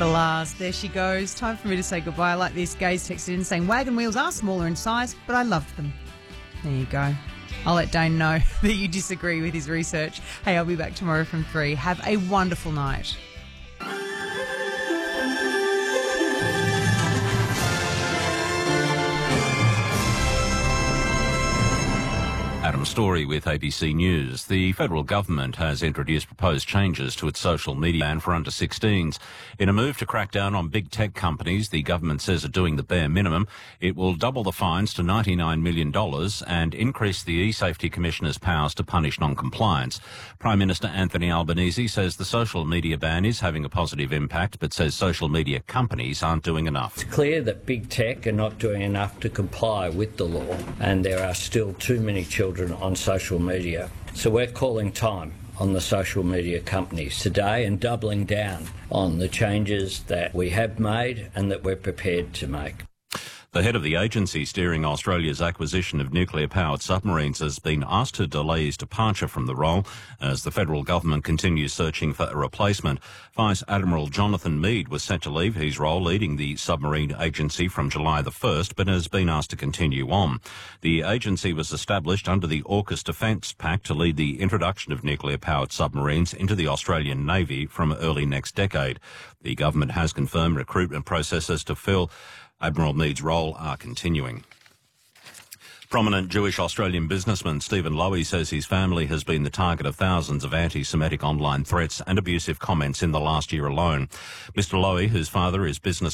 the last. There she goes. Time for me to say goodbye. I like this. Gaze texted in saying wagon wheels are smaller in size, but I loved them. There you go. I'll let Dane know that you disagree with his research. Hey, I'll be back tomorrow from 3. Have a wonderful night. Adam Story with ABC News. The federal government has introduced proposed changes to its social media ban for under-16s. In a move to crack down on big tech companies the government says are doing the bare minimum, it will double the fines to $99 million and increase the eSafety Commissioner's powers to punish non-compliance. Prime Minister Anthony Albanese says the social media ban is having a positive impact, but says social media companies aren't doing enough. It's clear that big tech are not doing enough to comply with the law, and there are still too many children on social media. So we're calling time on the social media companies today and doubling down on the changes that we have made and that we're prepared to make. The head of the agency steering Australia's acquisition of nuclear-powered submarines has been asked to delay his departure from the role as the federal government continues searching for a replacement. Vice Admiral Jonathan Mead was set to leave his role leading the submarine agency from July the 1st, but has been asked to continue on. The agency was established under the AUKUS Defence Pact to lead the introduction of nuclear-powered submarines into the Australian Navy from early next decade. The government has confirmed recruitment processes to fill Admiral Mead's role are continuing. Prominent Jewish Australian businessman Stephen Lowy says his family has been the target of thousands of anti-Semitic online threats and abusive comments in the last year alone. Mr. Lowy, whose father is business